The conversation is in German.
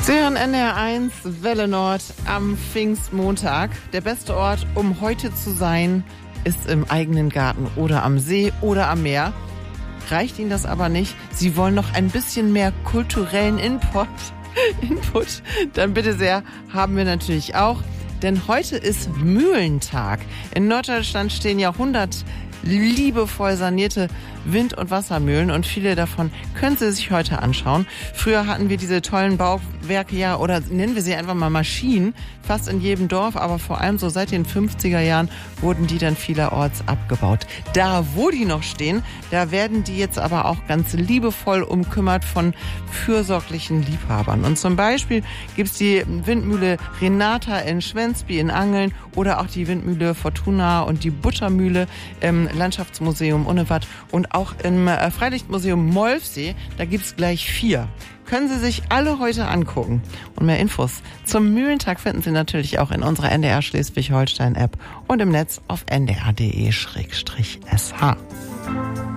Sie hören NDR1 Welle Nord am Pfingstmontag. Der beste Ort, um heute zu sein, ist im eigenen Garten oder am See oder am Meer. Reicht Ihnen das aber nicht? Sie wollen noch ein bisschen mehr kulturellen Input? Dann bitte sehr, haben wir natürlich auch. Denn heute ist Mühlentag. In Norddeutschland stehen Jahrhundert liebevoll sanierte Wind- und Wassermühlen und viele davon können Sie sich heute anschauen. Früher hatten wir diese tollen Bauwerke ja, oder nennen wir sie einfach mal Maschinen, fast in jedem Dorf, aber vor allem so seit den 50er Jahren wurden die dann vielerorts abgebaut. Da, wo die noch stehen, da werden die jetzt aber auch ganz liebevoll umkümmert von fürsorglichen Liebhabern. Und zum Beispiel gibt's die Windmühle Renata in Schwensby in Angeln oder auch die Windmühle Fortuna und die Buttermühle im Landschaftsmuseum Unnewatt und auch im Freilichtmuseum Molfsee. Da gibt's gleich 4. Können Sie sich alle heute angucken. Und mehr Infos zum Mühlentag finden Sie natürlich auch in unserer NDR Schleswig-Holstein-App und im Netz auf ndr.de/sh.